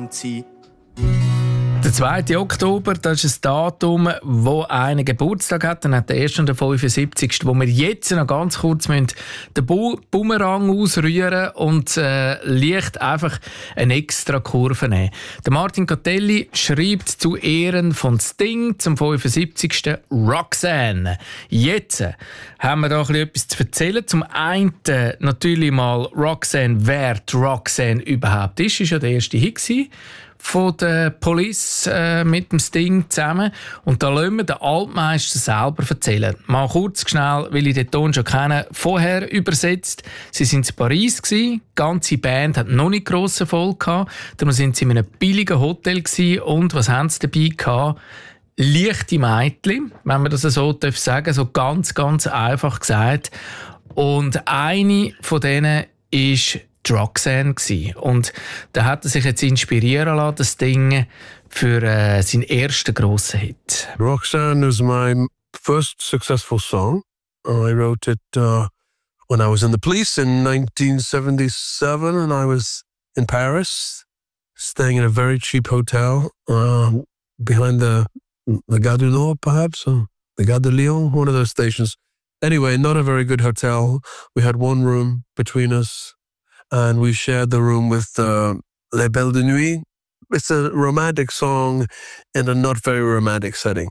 Abend sein. Der 2. Oktober, das ist ein Datum, wo einer Geburtstag hat. Dann hat der 1. und der 75. Wo wir jetzt noch ganz kurz den Bumerang ausrühren und leicht einfach eine extra Kurve nehmen. Der Martin Catelli schreibt zu Ehren von Sting zum 75. Roxanne. Jetzt haben wir da etwas zu erzählen. Zum einen natürlich mal Roxanne, wer die Roxanne überhaupt ist. Das war ja der erste Hit von der Police mit dem Sting zusammen. Und da lassen wir den Altmeister selber erzählen. Mal kurz schnell, weil ich den Ton schon kenne, vorher übersetzt. Sie waren in Paris gewesen. Die ganze Band hat noch nicht grossen Erfolg gehabt. Darum sind sie in einem billigen Hotel gewesen. Und was haben sie dabei gehabt? Leichte Mädchen, wenn man das so sagen darf. So ganz, ganz einfach gesagt. Und eine von denen ist Roxanne gsi. Und da hat er sich jetzt inspirieren lassen, das Ding für seinen ersten grossen Hit. Roxanne was my first successful song. I wrote it when I was in the police in 1977, and I was in Paris, staying in a very cheap hotel behind the Gare du Nord, perhaps, or the Gare de Lyon, one of those stations. Anyway, not a very good hotel. We had one room between us, and we shared the room with Les Belles de Nuit. It's a romantic song in a not very romantic setting.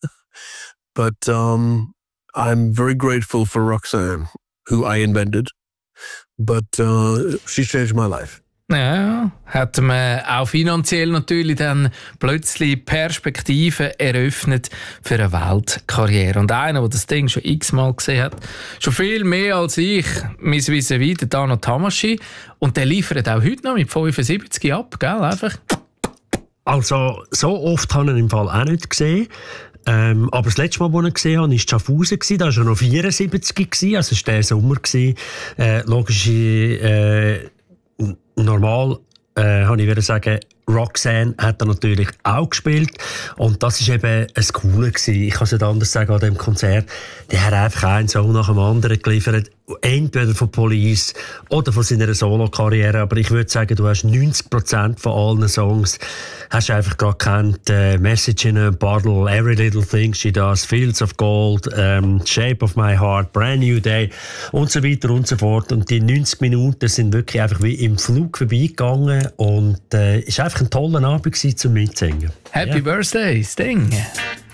But I'm very grateful for Roxanne, who I invented. But she changed my life. Ja, hat man auch finanziell natürlich dann plötzlich Perspektiven eröffnet für eine Weltkarriere. Und einer, der das Ding schon x-mal gesehen hat, schon viel mehr als ich, mein Vis-à-vis, der Dano Tamaschi. Und der liefert auch heute noch mit 75 ab, gell? Einfach. Also, so oft habe ich ihn im Fall auch nicht gesehen. Aber das letzte Mal, als ich ihn gesehen habe, war Schaffhausen. Da war er noch 74. Also, es war der Sommer. Logisch, normal, habe ich sagen, Roxanne hat er natürlich auch gespielt. Und das war eben ein Coole gewesen. Ich kann es nicht anders sagen an diesem Konzert. Der hat einfach einen Song nach dem anderen geliefert. Entweder von Police oder von seiner Solo-Karriere. Aber ich würde sagen, du hast 90% von allen Songs hast einfach gerade gekannt. Message in a Bottle, Every Little Thing She Does, Fields of Gold, Shape of My Heart, Brand New Day und so weiter und so fort. Und die 90 Minuten sind wirklich einfach wie im Flug vorbeigegangen. Und es war einfach ein toller Abend zum Mitsingen. Happy Birthday, Sting!